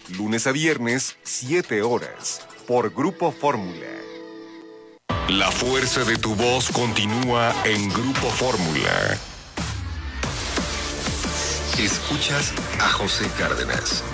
Lunes a viernes, 7 horas, por Grupo Fórmula. La fuerza de tu voz continúa en Grupo Fórmula. Escuchas a José Cárdenas.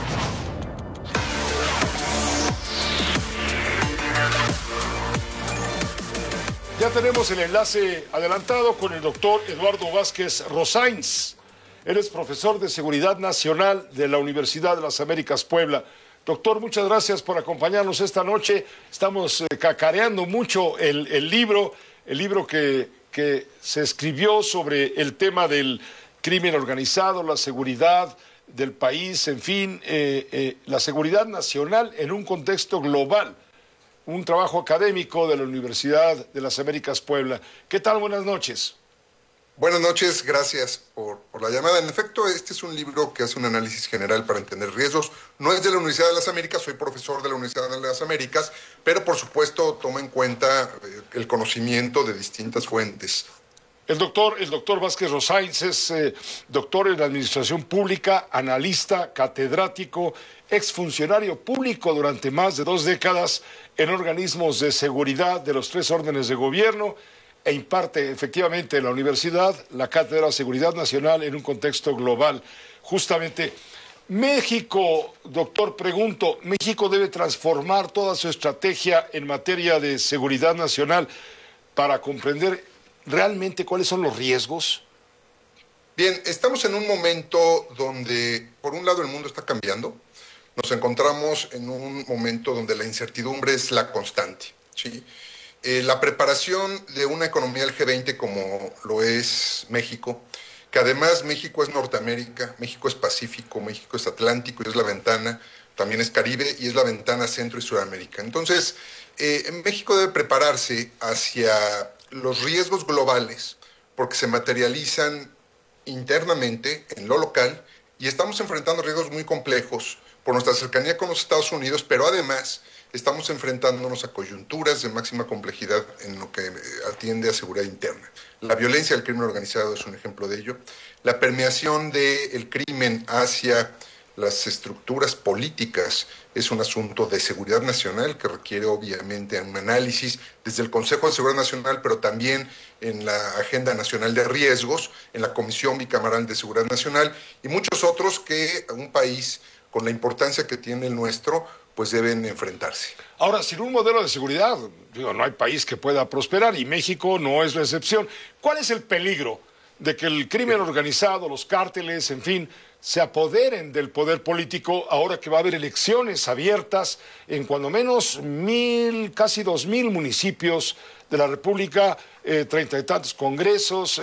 Ya tenemos el enlace adelantado con el doctor Eduardo Vázquez Rosáinz. Él es profesor de Seguridad Nacional de la Universidad de las Américas Puebla. Doctor, muchas gracias por acompañarnos esta noche. Estamos cacareando mucho el libro que se escribió sobre el tema del crimen organizado, la seguridad del país, en fin, la seguridad nacional en un contexto global. Un trabajo académico de la Universidad de las Américas Puebla. ¿Qué tal? Buenas noches. Buenas noches, gracias por la llamada. En efecto, este es un libro que hace un análisis general para entender riesgos. No es de la Universidad de las Américas, soy profesor de la Universidad de las Américas, pero por supuesto toma en cuenta el conocimiento de distintas fuentes. El doctor Vázquez Rosáinz es doctor en Administración Pública, analista, catedrático, exfuncionario público durante más de 2 décadas en organismos de seguridad de los 3 órdenes de gobierno, e imparte efectivamente en la universidad la cátedra de Seguridad Nacional en un contexto global. Justamente, México, doctor, pregunto, ¿México debe transformar toda su estrategia en materia de seguridad nacional para comprender realmente cuáles son los riesgos? Bien, estamos en un momento donde, por un lado, el mundo está cambiando. Nos encontramos en un momento donde la incertidumbre es la constante, ¿sí? La preparación de una economía del G20 como lo es México, que además México es Norteamérica, México es Pacífico, México es Atlántico y es la ventana, también es Caribe y es la ventana Centro y Sudamérica. Entonces, México debe prepararse hacia los riesgos globales porque se materializan internamente en lo local y estamos enfrentando riesgos muy complejos por nuestra cercanía con los Estados Unidos, pero además estamos enfrentándonos a coyunturas de máxima complejidad en lo que atiende a seguridad interna. La violencia del crimen organizado es un ejemplo de ello. La permeación del crimen hacia las estructuras políticas es un asunto de seguridad nacional que requiere obviamente un análisis desde el Consejo de Seguridad Nacional, pero también en la Agenda Nacional de Riesgos, en la Comisión Bicameral de Seguridad Nacional y muchos otros que un país con la importancia que tiene el nuestro pues deben enfrentarse. Ahora, sin un modelo de seguridad, no hay país que pueda prosperar y México no es la excepción. ¿Cuál es el peligro de que el crimen organizado, los cárteles, en fin, se apoderen del poder político ahora que va a haber elecciones abiertas en cuando menos 1,000, casi 2,000 municipios de la República, 30 y tantos congresos,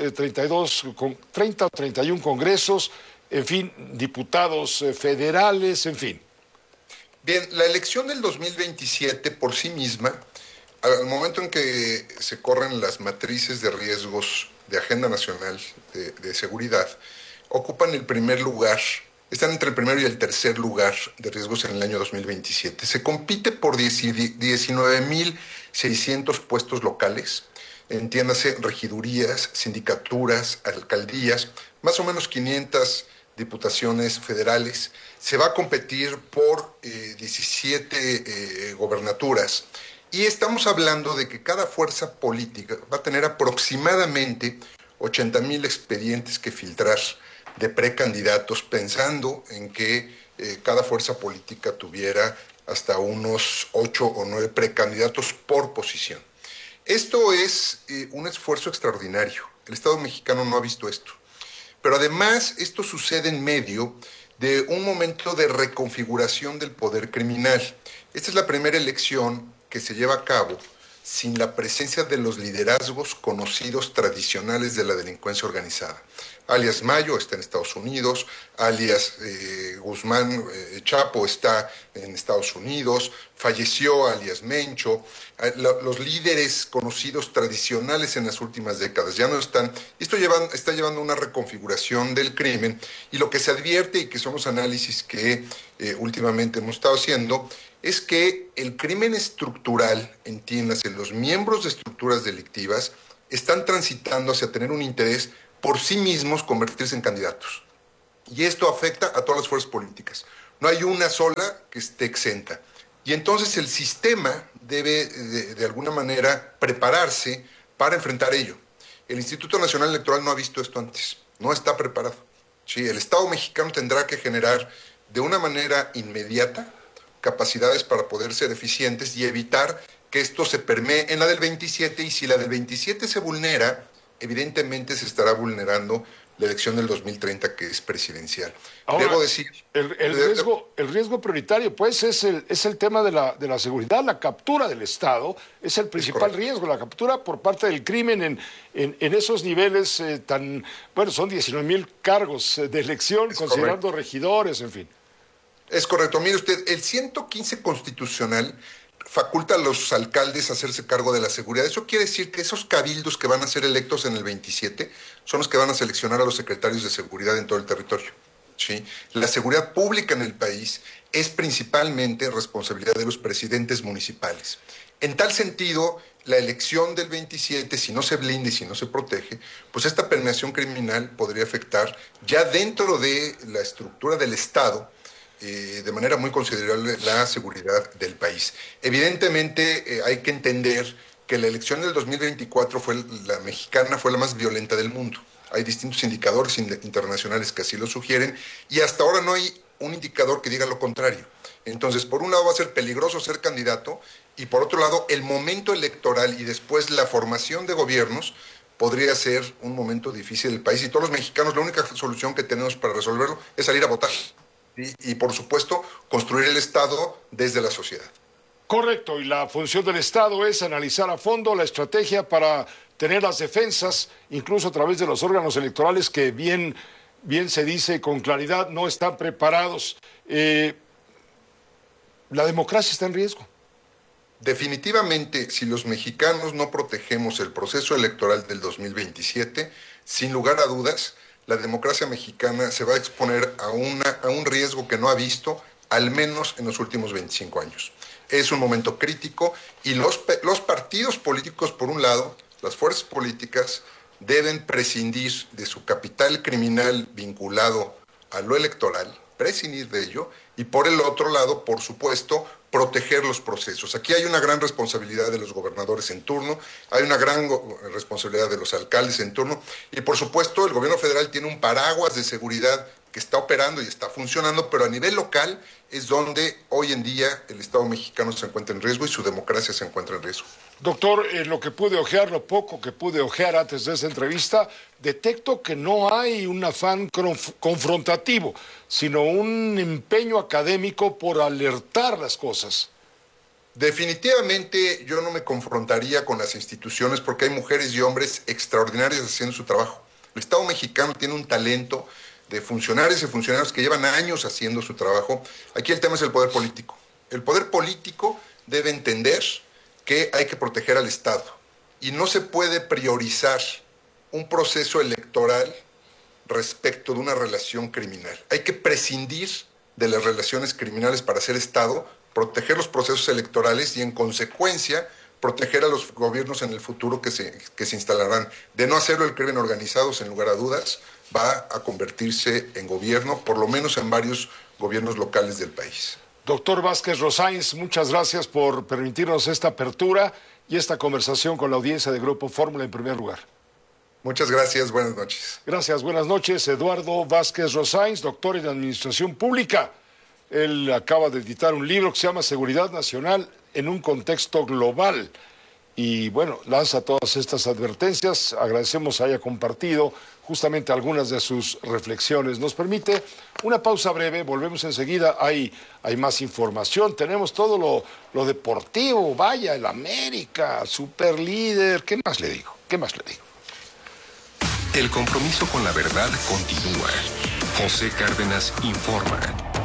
30 o 31 congresos, en fin, diputados federales, en fin? Bien, la elección del 2027 por sí misma, al momento en que se corren las matrices de riesgos de Agenda Nacional de Seguridad, ocupan el primer lugar, están entre el primero y el tercer lugar de riesgos en el año 2027. Se compite por 19,600 puestos locales, entiéndase regidurías, sindicaturas, alcaldías, más o menos 500 diputaciones federales. Se va a competir por 17 gobernaturas y estamos hablando de que cada fuerza política va a tener aproximadamente 80,000 expedientes que filtrar de precandidatos, pensando en que cada fuerza política tuviera hasta unos 8 o 9 precandidatos por posición. Esto es un esfuerzo extraordinario. El Estado mexicano no ha visto esto. Pero además esto sucede en medio de un momento de reconfiguración del poder criminal. Esta es la primera elección que se lleva a cabo sin la presencia de los liderazgos conocidos tradicionales de la delincuencia organizada. Alias Mayo está en Estados Unidos, alias Guzmán Chapo está en Estados Unidos, falleció alias Mencho. Los líderes conocidos tradicionales en las últimas décadas ya no están. Esto está llevando a una reconfiguración del crimen y lo que se advierte, y que son los análisis que últimamente hemos estado haciendo, es que el crimen estructural, entiéndase, los miembros de estructuras delictivas están transitando hacia tener un interés por sí mismos convertirse en candidatos. Y esto afecta a todas las fuerzas políticas. No hay una sola que esté exenta. Y entonces el sistema debe, de alguna manera, prepararse para enfrentar ello. El Instituto Nacional Electoral no ha visto esto antes, no está preparado. Sí, el Estado mexicano tendrá que generar de una manera inmediata capacidades para poder ser eficientes y evitar que esto se permee en la del 27, y si la del 27 se vulnera, evidentemente se estará vulnerando la elección del 2030, que es presidencial. Ahora, debo decir... el riesgo prioritario, pues, es el tema de la seguridad, la captura del Estado, es el principal riesgo, la captura por parte del crimen en esos niveles tan... Bueno, son 19,000 cargos de elección, considerando regidores, en fin. Es correcto. Mire usted, el 115 constitucional faculta a los alcaldes a hacerse cargo de la seguridad. Eso quiere decir que esos cabildos que van a ser electos en el 27 son los que van a seleccionar a los secretarios de seguridad en todo el territorio. ¿Sí? La seguridad pública en el país es principalmente responsabilidad de los presidentes municipales. En tal sentido, la elección del 27, si no se blinda y si no se protege, pues esta permeación criminal podría afectar ya dentro de la estructura del Estado, de manera muy considerable, la seguridad del país. Evidentemente hay que entender que la elección del 2024 la mexicana fue la más violenta del mundo. Hay distintos indicadores internacionales que así lo sugieren, y hasta ahora no hay un indicador que diga lo contrario. Entonces, por un lado va a ser peligroso ser candidato, y por otro lado el momento electoral y después la formación de gobiernos podría ser un momento difícil del país, y todos los mexicanos la única solución que tenemos para resolverlo es salir a votar. Y por supuesto, construir el Estado desde la sociedad. Correcto, y la función del Estado es analizar a fondo la estrategia para tener las defensas, incluso a través de los órganos electorales que bien se dice con claridad, no están preparados. La democracia está en riesgo. Definitivamente, si los mexicanos no protegemos el proceso electoral del 2027, sin lugar a dudas, la democracia mexicana se va a exponer a un riesgo que no ha visto, al menos en los últimos 25 años. Es un momento crítico, y los partidos políticos, por un lado, las fuerzas políticas, deben prescindir de su capital criminal vinculado a lo electoral, prescindir de ello, y por el otro lado, por supuesto, proteger los procesos. Aquí hay una gran responsabilidad de los gobernadores en turno, hay una gran responsabilidad de los alcaldes en turno, y por supuesto el gobierno federal tiene un paraguas de seguridad que está operando y está funcionando, pero a nivel local es donde hoy en día el Estado mexicano se encuentra en riesgo y su democracia se encuentra en riesgo. Doctor, lo que pude ojear, lo poco que pude ojear antes de esta entrevista, detecto que no hay un afán confrontativo, sino un empeño académico por alertar las cosas. Definitivamente yo no me confrontaría con las instituciones, porque hay mujeres y hombres extraordinarios haciendo su trabajo. El Estado mexicano tiene un talento de funcionarios y funcionarios que llevan años haciendo su trabajo. Aquí el tema es el poder político. El poder político debe entender que hay que proteger al Estado, y no se puede priorizar un proceso electoral respecto de una relación criminal. Hay que prescindir de las relaciones criminales para ser Estado, proteger los procesos electorales y, en consecuencia, proteger a los gobiernos en el futuro que se instalarán. De no hacerlo, el crimen organizado, sin lugar a dudas, va a convertirse en gobierno, por lo menos en varios gobiernos locales del país. Doctor Vázquez Rossains, muchas gracias por permitirnos esta apertura y esta conversación con la audiencia de Grupo Fórmula, en primer lugar. Muchas gracias, buenas noches. Gracias, buenas noches. Eduardo Vázquez Rossains, doctor en Administración Pública. Él acaba de editar un libro que se llama Seguridad Nacional en un contexto global. Y bueno, lanza todas estas advertencias. Agradecemos haya compartido justamente algunas de sus reflexiones. Nos permite una pausa breve, volvemos enseguida. Hay más información, tenemos todo lo deportivo, vaya, el América, super líder. ¿Qué más le digo? El compromiso con la verdad continúa. José Cárdenas informa.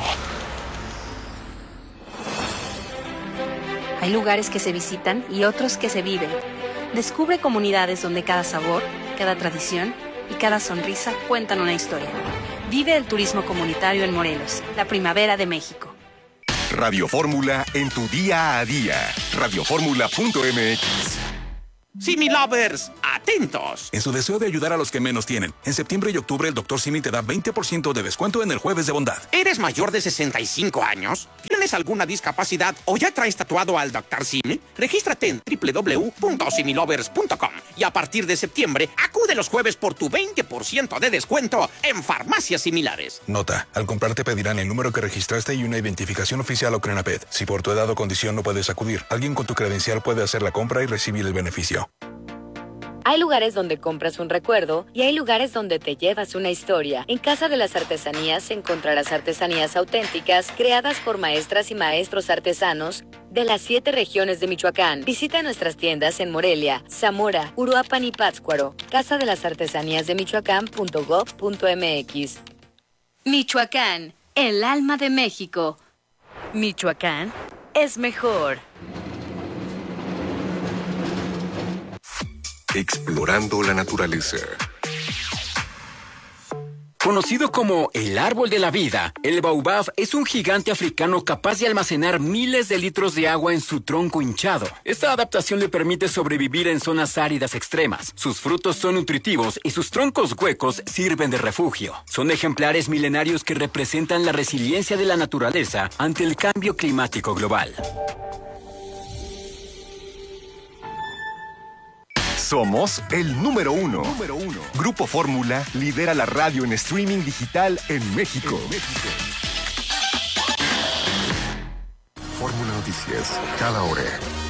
Hay lugares que se visitan y otros que se viven. Descubre comunidades donde cada sabor, cada tradición y cada sonrisa cuentan una historia. Vive el turismo comunitario en Morelos, la primavera de México. Radio Fórmula en tu día a día. Radioformula.mx. Cine Lovers, atentos. En su deseo de ayudar a los que menos tienen, en septiembre y octubre el Dr. Simi te da 20% de descuento en el Jueves de Bondad. ¿Eres mayor de 65 años? ¿Tienes alguna discapacidad o ya traes tatuado al Dr. Simi? Regístrate en www.similovers.com y a partir de septiembre acude los jueves por tu 20% de descuento en farmacias similares. Nota, al comprar te pedirán el número que registraste y una identificación oficial o Crenaped. Si por tu edad o condición no puedes acudir, alguien con tu credencial puede hacer la compra y recibir el beneficio. Hay lugares donde compras un recuerdo y hay lugares donde te llevas una historia. En Casa de las Artesanías encontrarás artesanías auténticas creadas por maestras y maestros artesanos de las 7 regiones de Michoacán. Visita nuestras tiendas en Morelia, Zamora, Uruapan y Pátzcuaro. Casa de las Artesanías de Michoacán.gov.mx. Michoacán, el alma de México. Michoacán es mejor. Explorando la naturaleza. Conocido como el árbol de la vida, el baobab es un gigante africano capaz de almacenar miles de litros de agua en su tronco hinchado. Esta adaptación le permite sobrevivir en zonas áridas extremas. Sus frutos son nutritivos y sus troncos huecos sirven de refugio. Son ejemplares milenarios que representan la resiliencia de la naturaleza ante el cambio climático global. Somos el número uno. Grupo Fórmula lidera la radio en streaming digital en México. Fórmula Noticias, cada hora.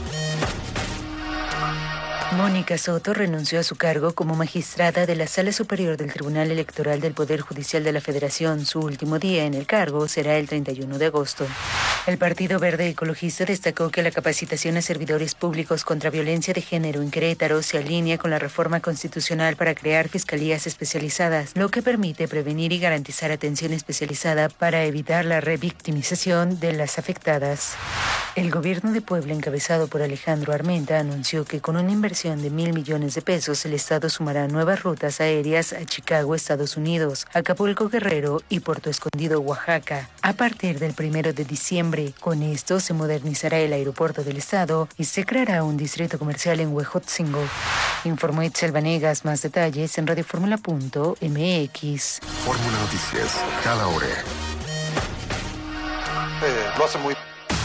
Mónica Soto renunció a su cargo como magistrada de la Sala Superior del Tribunal Electoral del Poder Judicial de la Federación. Su último día en el cargo será el 31 de agosto. El Partido Verde Ecologista destacó que la capacitación a servidores públicos contra violencia de género en Querétaro se alinea con la reforma constitucional para crear fiscalías especializadas, lo que permite prevenir y garantizar atención especializada para evitar la revictimización de las afectadas. El gobierno de Puebla, encabezado por Alejandro Armenta, anunció que con una inversión de 1,000 millones de pesos, el Estado sumará nuevas rutas aéreas a Chicago, Estados Unidos, Acapulco, Guerrero y Puerto Escondido, Oaxaca, a partir del 1 de diciembre. Con esto se modernizará el aeropuerto del Estado y se creará un distrito comercial en Huejotzingo. Informó Itzel Vanegas. Más detalles en radioformula.mx. Fórmula Noticias, cada hora. Lo hace muy...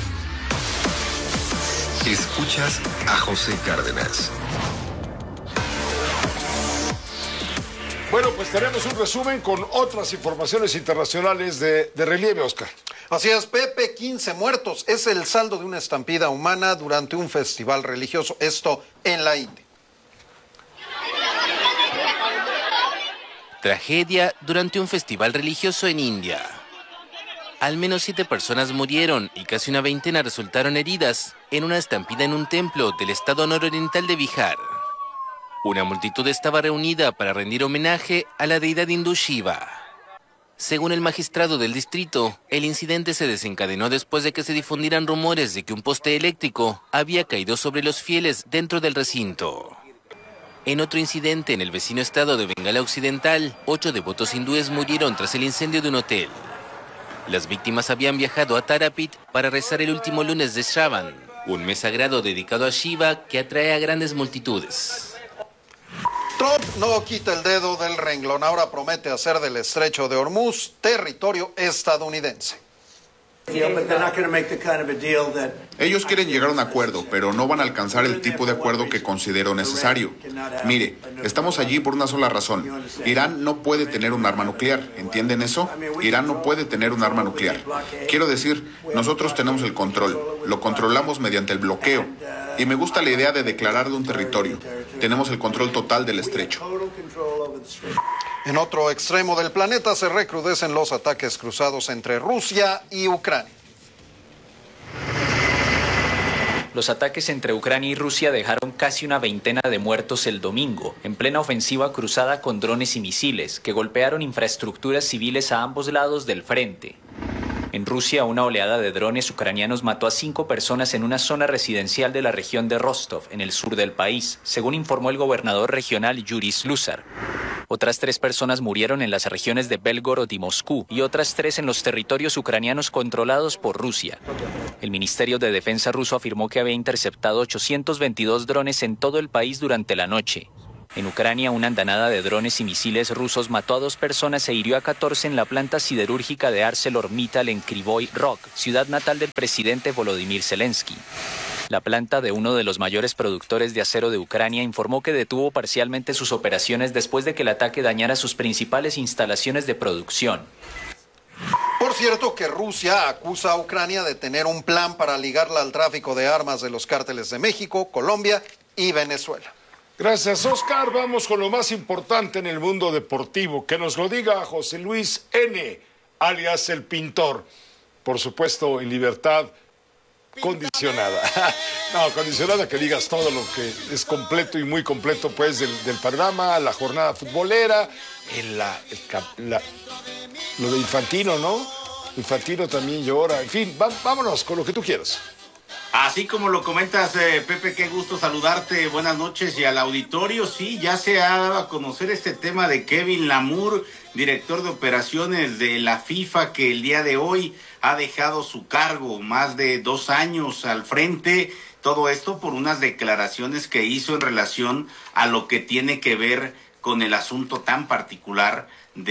Escuchas a José Cárdenas. Bueno, pues tenemos un resumen con otras informaciones internacionales de relieve, Oscar. Así es, Pepe, 15 muertos. Es el saldo de una estampida humana durante un festival religioso. Esto en la India. Tragedia durante un festival religioso en India. Al menos 7 personas murieron y casi una veintena resultaron heridas en una estampida en un templo del estado nororiental de Bihar. Una multitud estaba reunida para rendir homenaje a la deidad hindú Shiva. Según el magistrado del distrito, el incidente se desencadenó después de que se difundieran rumores de que un poste eléctrico había caído sobre los fieles dentro del recinto. En otro incidente en el vecino estado de Bengala Occidental, 8 devotos hindúes murieron tras el incendio de un hotel. Las víctimas habían viajado a Tarapit para rezar el último lunes de Shravan, un mes sagrado dedicado a Shiva que atrae a grandes multitudes. Trump no quita el dedo del renglón. Ahora promete hacer del estrecho de Hormuz territorio estadounidense. Ellos quieren llegar a un acuerdo, pero no van a alcanzar el tipo de acuerdo que considero necesario. Mire, estamos allí por una sola razón. Irán no puede tener un arma nuclear, ¿entienden eso? Irán no puede tener un arma nuclear. Quiero decir, nosotros tenemos el control, lo controlamos mediante el bloqueo. Y me gusta la idea de declarar de un territorio. Tenemos el control total del estrecho. En otro extremo del planeta se recrudecen los ataques cruzados entre Rusia y Ucrania. Los ataques entre Ucrania y Rusia dejaron casi una veintena de muertos el domingo, en plena ofensiva cruzada con drones y misiles, que golpearon infraestructuras civiles a ambos lados del frente. En Rusia, una oleada de drones ucranianos mató a 5 personas en una zona residencial de la región de Rostov, en el sur del país, según informó el gobernador regional Yuri Sluzar. Otras 3 personas murieron en las regiones de Belgorod y Moscú, y otras 3 en los territorios ucranianos controlados por Rusia. El Ministerio de Defensa ruso afirmó que había interceptado 822 drones en todo el país durante la noche. En Ucrania, una andanada de drones y misiles rusos mató a 2 personas e hirió a 14 en la planta siderúrgica de ArcelorMittal en Kryvyi Rog, ciudad natal del presidente Volodymyr Zelensky. La planta de uno de los mayores productores de acero de Ucrania informó que detuvo parcialmente sus operaciones después de que el ataque dañara sus principales instalaciones de producción. Por cierto que Rusia acusa a Ucrania de tener un plan para ligarla al tráfico de armas de los cárteles de México, Colombia y Venezuela. Gracias, Oscar. Vamos con lo más importante en el mundo deportivo. Que nos lo diga José Luis N., alias el Pintor. Por supuesto, en libertad condicionada. No, condicionada que digas todo lo que es completo y muy completo, pues, del panorama, la jornada futbolera, lo de Infantino, ¿no? Infantino también llora. En fin, vámonos con lo que tú quieras. Así como lo comentas, Pepe, qué gusto saludarte, buenas noches, y al auditorio. Sí, ya se ha dado a conocer este tema de Kevin Lamour, director de operaciones de la FIFA, que el día de hoy ha dejado su cargo, más de 2 años al frente. Todo esto por unas declaraciones que hizo en relación a lo que tiene que ver con el asunto tan particular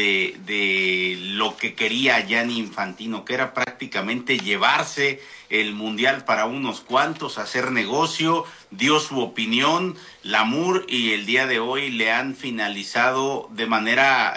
de lo que quería Gianni Infantino, que era prácticamente llevarse el Mundial para unos cuantos, hacer negocio. Dio su opinión Lamour y el día de hoy le han finalizado de manera,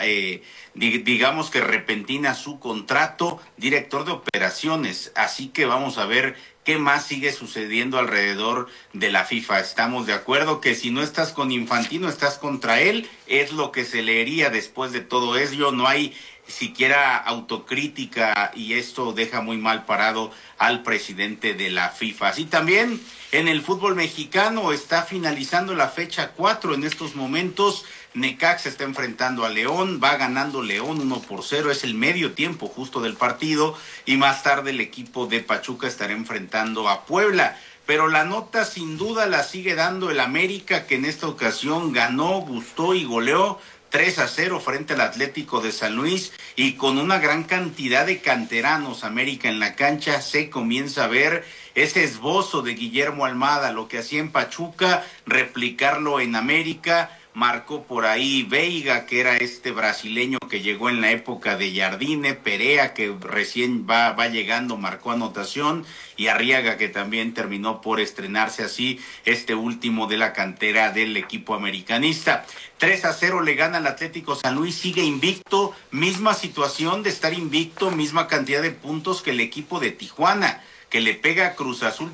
digamos que repentina, su contrato, director de operaciones. Así que vamos a ver qué más sigue sucediendo alrededor de la FIFA. Estamos de acuerdo que si no estás con Infantino, estás contra él. Es lo que se leería después de todo ello. No hay siquiera autocrítica y esto deja muy mal parado al presidente de la FIFA. Así también en el fútbol mexicano está finalizando la fecha 4 en estos momentos. Necaxa está enfrentando a León, va ganando León 1-0, es el medio tiempo justo del partido, y más tarde el equipo de Pachuca estará enfrentando a Puebla. Pero la nota sin duda la sigue dando el América, que en esta ocasión ganó, gustó y goleó 3-0 frente al Atlético de San Luis, y con una gran cantidad de canteranos América en la cancha. Se comienza a ver ese esbozo de Guillermo Almada, lo que hacía en Pachuca, replicarlo en América. Marcó por ahí Veiga, que era este brasileño que llegó en la época de Jardine, Perea, que recién va llegando, marcó anotación, y Arriaga, que también terminó por estrenarse así, este último de la cantera del equipo americanista. 3-0 le gana al Atlético San Luis, sigue invicto, misma situación de estar invicto, misma cantidad de puntos que el equipo de Tijuana, que le pega a Cruz Azul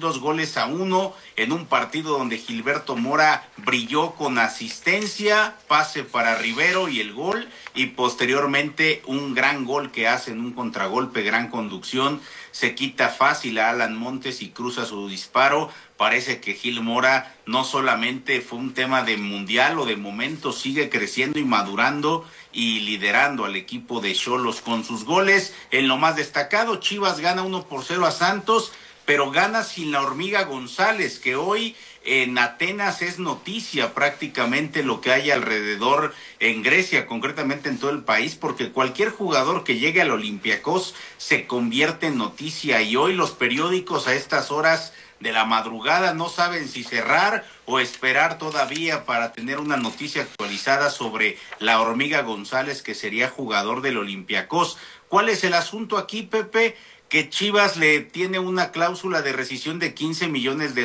2-1 en un partido donde Gilberto Mora brilló con asistencia, pase para Rivero y el gol, y posteriormente un gran gol que hace en un contragolpe, gran conducción, se quita fácil a Alan Montes y cruza su disparo. Parece que Gil Mora no solamente fue un tema de mundial o de momento, sigue creciendo y madurando y liderando al equipo de Xolos con sus goles. En lo más destacado, Chivas gana 1-0 a Santos, pero gana sin la Hormiga González, que hoy en Atenas es noticia prácticamente lo que hay alrededor en Grecia, concretamente en todo el país, porque cualquier jugador que llegue al Olympiacos se convierte en noticia, y hoy los periódicos a estas horas de la madrugada no saben si cerrar o esperar todavía para tener una noticia actualizada sobre la Hormiga González, que sería jugador del Olympiacos. ¿Cuál es el asunto aquí, Pepe? Que Chivas le tiene una cláusula de rescisión de $15 millones,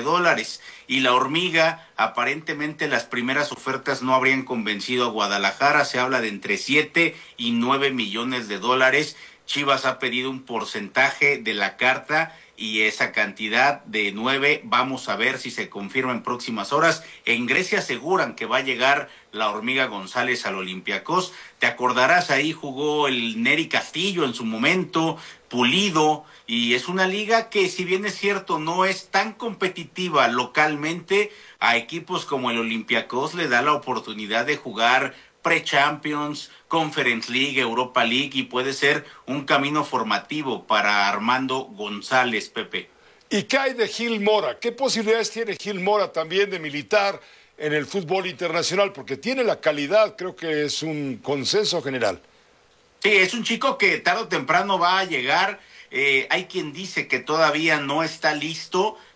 y la Hormiga, aparentemente las primeras ofertas no habrían convencido a Guadalajara. Se habla de entre 7 y 9 millones de dólares. Chivas ha pedido un porcentaje de la carta, y esa cantidad de 9, vamos a ver si se confirma en próximas horas. En Grecia aseguran que va a llegar la Hormiga González al Olympiacos. Te acordarás, ahí jugó el Neri Castillo en su momento, Pulido, y es una liga que, si bien es cierto, no es tan competitiva localmente, a equipos como el Olympiacos le da la oportunidad de jugar Pre-Champions, Conference League, Europa League, y puede ser un camino formativo para Armando González, Pepe. ¿Y qué hay de Gil Mora? ¿Qué posibilidades tiene Gil Mora también de militar en el fútbol internacional? Porque tiene la calidad, creo que es un consenso general. Sí, es un chico que tarde o temprano va a llegar. Hay quien dice que todavía no está listo,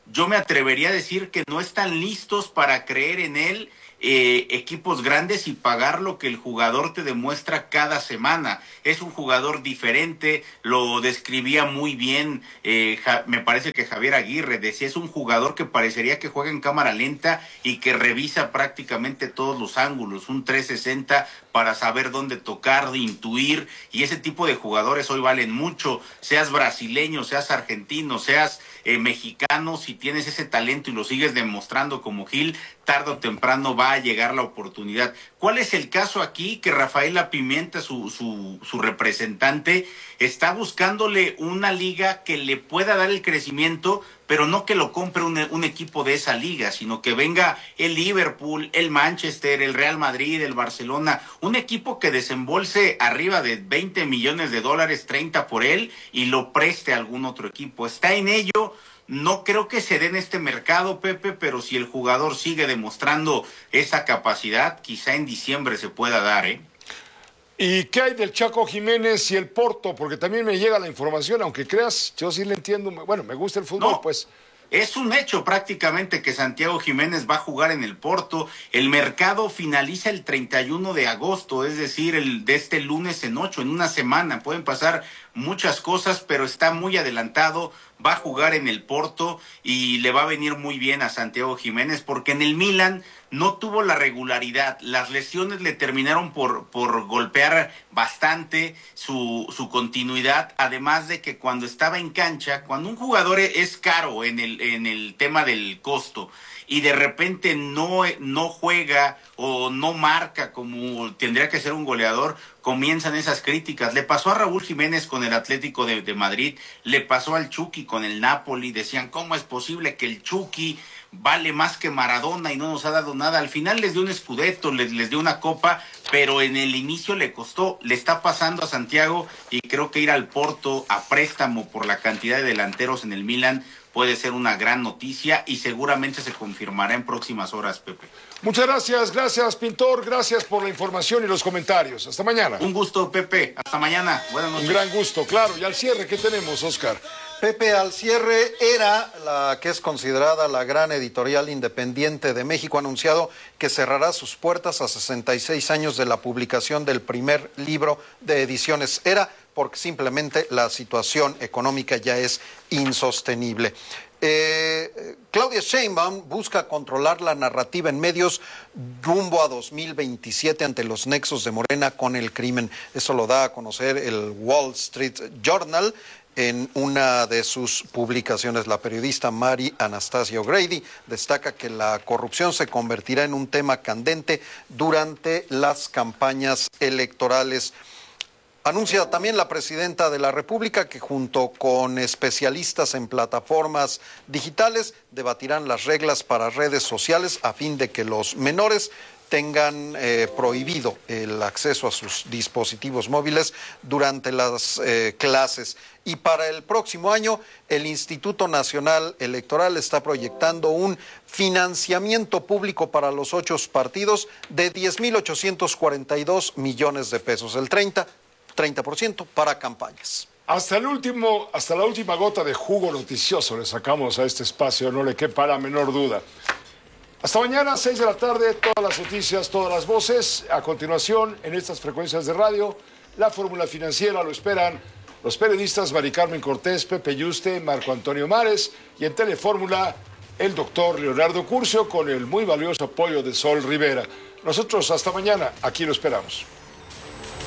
yo me atrevería a decir que no están listos para creer en él equipos grandes y pagar lo que el jugador te demuestra cada semana. Es un jugador diferente, lo describía muy bien, me parece que Javier Aguirre decía, es un jugador que parecería que juega en cámara lenta y que revisa prácticamente todos los ángulos, un 360 para saber dónde tocar, de intuir, y ese tipo de jugadores hoy valen mucho, seas brasileño, seas argentino, seas mexicano, si tienes ese talento y lo sigues demostrando como Gil, tarde o temprano va a llegar la oportunidad. ¿Cuál es el caso aquí? Que Rafaela Pimienta, su representante, está buscándole una liga que le pueda dar el crecimiento, pero no que lo compre un equipo de esa liga, sino que venga el Liverpool, el Manchester, el Real Madrid, el Barcelona, un equipo que desembolse arriba de $20 millones, 30 por él y lo preste a algún otro equipo. Está en ello. No creo que se dé en este mercado, Pepe, pero si el jugador sigue demostrando esa capacidad, quizá en diciembre se pueda dar, ¿eh? ¿Y qué hay del Chaco Jiménez y el Porto? Porque también me llega la información, aunque creas, yo sí le entiendo, bueno, me gusta el fútbol, no, pues. Es un hecho prácticamente que Santiago Jiménez va a jugar en el Porto. El mercado finaliza el 31 de agosto, es decir, de este lunes en 8, en una semana. Pueden pasar muchas cosas, pero está muy adelantado. Va a jugar en el Porto y le va a venir muy bien a Santiago Jiménez porque en el Milan no tuvo la regularidad. Las lesiones le terminaron por golpear bastante su continuidad, además de que cuando estaba en cancha, cuando un jugador es caro en el tema del costo y de repente no juega o no marca como tendría que ser un goleador, comienzan esas críticas. Le pasó a Raúl Jiménez con el Atlético de Madrid, le pasó al Chucky con el Napoli, decían, ¿cómo es posible que el Chucky vale más que Maradona y no nos ha dado nada? Al final les dio un scudetto, les dio una copa, pero en el inicio le costó. Le está pasando a Santiago y creo que ir al Porto a préstamo por la cantidad de delanteros en el Milan puede ser una gran noticia y seguramente se confirmará en próximas horas, Pepe. Muchas gracias, Pintor, gracias por la información y los comentarios. Hasta mañana. Un gusto, Pepe, hasta mañana, buenas noches. Un gran gusto, claro. Y al cierre, ¿qué tenemos, Oscar? Pepe, al cierre, ERA, la que es considerada la gran editorial independiente de México, ha anunciado que cerrará sus puertas a 66 años de la publicación del primer libro de ediciones ERA, porque simplemente la situación económica ya es insostenible. Claudia Sheinbaum busca controlar la narrativa en medios rumbo a 2027 ante los nexos de Morena con el crimen. Eso lo da a conocer el Wall Street Journal. En una de sus publicaciones, la periodista Mary Anastasia O'Grady destaca que la corrupción se convertirá en un tema candente durante las campañas electorales. Anuncia también la presidenta de la República que junto con especialistas en plataformas digitales debatirán las reglas para redes sociales a fin de que los menores tengan prohibido el acceso a sus dispositivos móviles durante las clases. Y para el próximo año, el Instituto Nacional Electoral está proyectando un financiamiento público para los 8 partidos de 10,842 millones de pesos, el 30% para campañas. Hasta la última gota de jugo noticioso le sacamos a este espacio, no le quepa la menor duda. Hasta mañana, 6 de la tarde, todas las noticias, todas las voces. A continuación, en estas frecuencias de radio, la fórmula financiera lo esperan los periodistas Mari Carmen Cortés, Pepe Yuste, Marco Antonio Mares y en Telefórmula, el doctor Leonardo Curcio con el muy valioso apoyo de Sol Rivera. Nosotros hasta mañana, aquí lo esperamos.